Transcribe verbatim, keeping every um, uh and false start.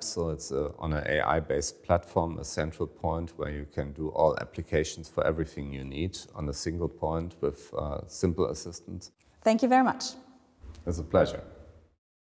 So it's a, on an A I-based platform, a central point where you can do all applications for everything you need on a single point with uh, simple assistance. Thank you very much. It's a pleasure.